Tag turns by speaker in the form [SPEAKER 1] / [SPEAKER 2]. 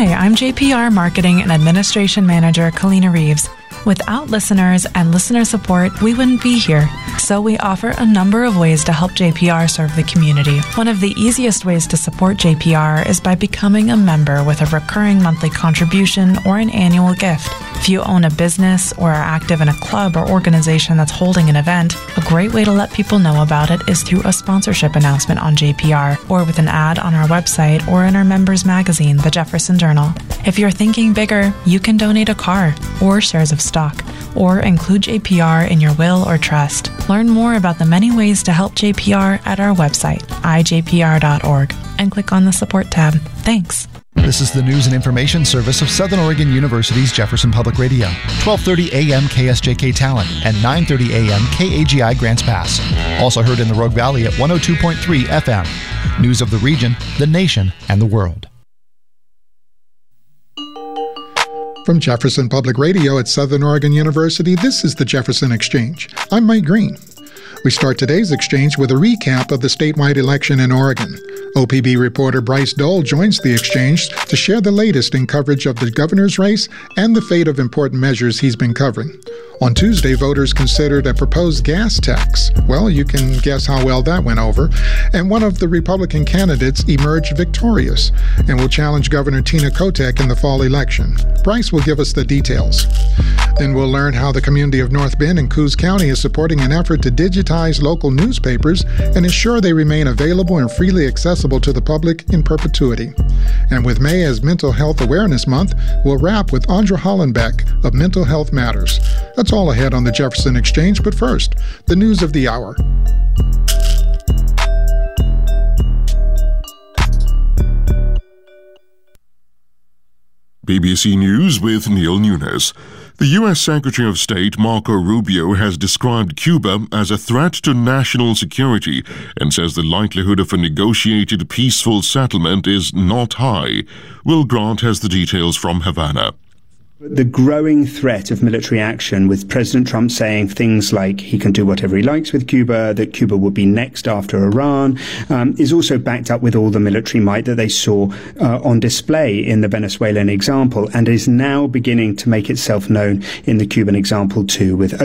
[SPEAKER 1] Hi, I'm JPR Marketing and Administration Manager Kalina Reeves. Without listeners and listener support, we wouldn't be here. So we offer a number of ways to help JPR serve the community. One of the easiest ways to support JPR is by becoming a member with a recurring monthly contribution or an annual gift. If you own a business or are active in a club or organization that's holding an event, a great way to let people know about it is through a sponsorship announcement on JPR or with an ad on our website or in our members magazine, the Jefferson Journal. If you're thinking bigger, you can donate a car or shares of stock or include JPR in your will or trust. Learn more about the many ways to help JPR at our website, ijpr.org, and click on the support tab. Thanks.
[SPEAKER 2] This is the news and information service of Southern Oregon University's Jefferson Public Radio. 12:30 a.m. KSJK Talent and 9:30 a.m. KAGI Grants Pass. Also heard in the Rogue Valley at 102.3 FM. News of the region, the nation, and the world.
[SPEAKER 3] From Jefferson Public Radio at Southern Oregon University, this is the Jefferson Exchange. I'm Mike Green. We start today's exchange with a recap of the statewide election in Oregon. OPB reporter Bryce Dole joins the exchange to share the latest in coverage of the governor's race and the fate of important measures he's been covering. On Tuesday, voters considered a proposed gas tax. Well, you can guess how well that went over. And one of the Republican candidates emerged victorious and will challenge Governor Tina Kotek in the fall election. Bryce will give us the details. Then we'll learn how the community of North Bend in Coos County is supporting an effort to digitize local newspapers and ensure they remain available and freely accessible to the public in perpetuity. And with May as Mental Health Awareness Month, we'll wrap with Andra Hollenbeck of Mental Health Matters. That's all ahead on the Jefferson Exchange, but first, the news of the hour.
[SPEAKER 4] BBC News with Neil Nunes. The U.S. Secretary of State Marco Rubio has described Cuba as a threat to national security and says the likelihood of a negotiated peaceful settlement is not high. Will Grant has the details from Havana.
[SPEAKER 5] The growing threat of military action, with President Trump saying things like he can do whatever he likes with Cuba, that Cuba will be next after Iran, is also backed up with all the military might that they saw on display in the Venezuelan example and is now beginning to make itself known in the Cuban example too, with